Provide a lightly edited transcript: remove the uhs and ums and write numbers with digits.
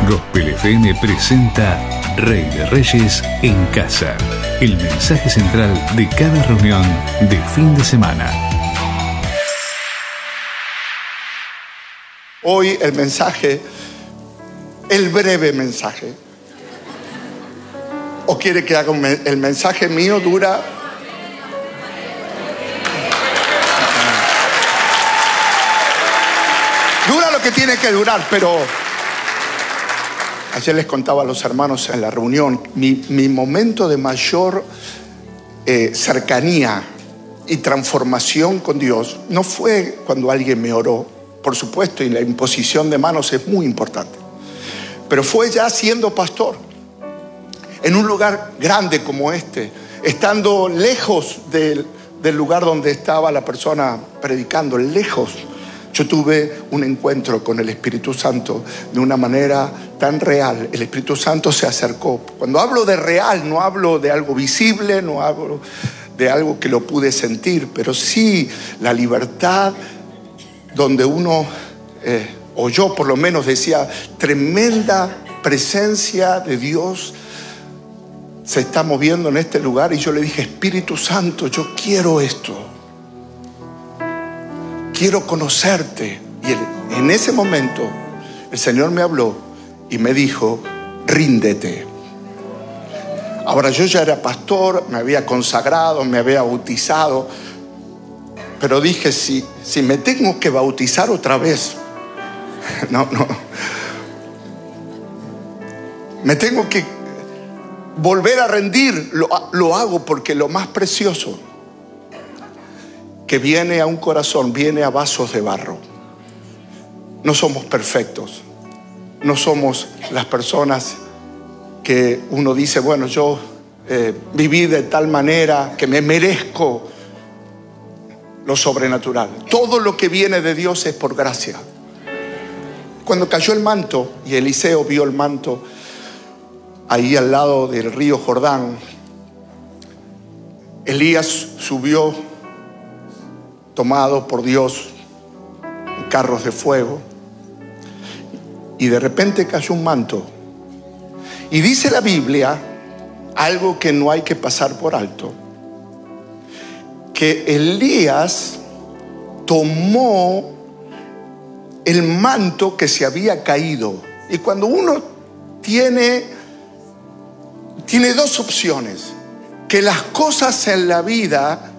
Gospel FM presenta Rey de Reyes en Casa. El mensaje central de cada reunión de fin de semana. Hoy el mensaje, el breve mensaje. ¿O quiere que haga el mensaje mío dura? Dura lo que tiene que durar, pero ayer les contaba a los hermanos en la reunión, mi momento de mayor cercanía y transformación con Dios no fue cuando alguien me oró, por supuesto, y la imposición de manos es muy importante, pero fue ya siendo pastor, en un lugar grande como este, estando lejos del lugar donde estaba la persona predicando, lejos. Yo tuve un encuentro con el Espíritu Santo de una manera tan real. El Espíritu Santo se acercó. Cuando hablo de real, no hablo de algo visible, no hablo de algo que lo pude sentir, pero sí la libertad donde uno, o yo por lo menos decía, tremenda presencia de Dios se está moviendo en este lugar. Y yo le dije, Espíritu Santo, yo quiero esto. Quiero conocerte. Y en ese momento el Señor me habló y me dijo, ríndete. Ahora yo ya era pastor, me había consagrado, me había bautizado, pero dije, si me tengo que bautizar otra vez, no, me tengo que volver a rendir, lo hago porque lo más precioso que viene a un corazón, viene a vasos de barro. No somos perfectos. No somos las personas que uno dice, bueno, yo viví de tal manera que me merezco lo sobrenatural. Todo lo que viene de Dios es por gracia. Cuando cayó el manto y Eliseo vio el manto ahí al lado del río Jordán, Elías subió tomado por Dios en carros de fuego, y de repente cayó un manto. Y dice la Biblia algo que no hay que pasar por alto, que Elías tomó el manto que se había caído. Y cuando uno tiene dos opciones: que las cosas en la vida